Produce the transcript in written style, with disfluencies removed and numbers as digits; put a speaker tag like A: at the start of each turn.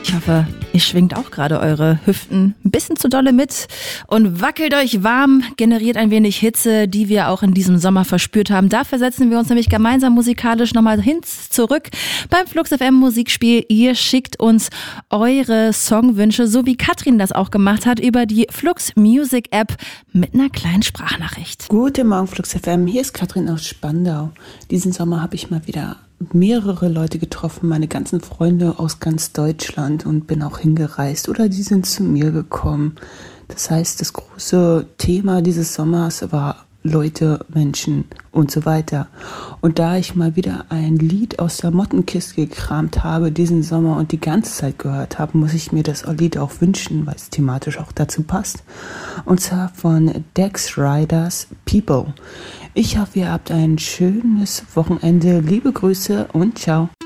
A: Ich hoffe, ihr schwingt auch gerade eure Hüften ein bisschen zu dolle mit und wackelt euch warm, generiert ein wenig Hitze, die wir auch in diesem Sommer verspürt haben. Dafür setzen wir uns nämlich gemeinsam musikalisch nochmal zurück beim Flux FM Musikspiel. Ihr schickt uns eure Songwünsche, so wie Katrin das auch gemacht hat, über die Flux Music App mit einer kleinen Sprachnachricht.
B: Guten Morgen Flux FM, hier ist Katrin aus Spandau. Diesen Sommer habe ich mal wieder mehrere Leute getroffen, meine ganzen Freunde aus ganz Deutschland, und bin auch hingereist oder die sind zu mir gekommen. Das heißt, das große Thema dieses Sommers war Leute, Menschen und so weiter. Und da ich mal wieder ein Lied aus der Mottenkiste gekramt habe diesen Sommer und die ganze Zeit gehört habe, muss ich mir das Lied auch wünschen, weil es thematisch auch dazu passt. Und zwar von Dex Riders People. Ich hoffe, ihr habt ein schönes Wochenende. Liebe Grüße und ciao.